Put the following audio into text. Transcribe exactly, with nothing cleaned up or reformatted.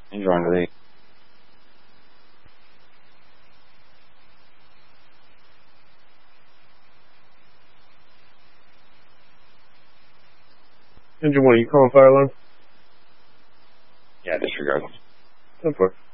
Enjoying the day. Engine one, you calling fire alarm? Yeah, disregard. ten four.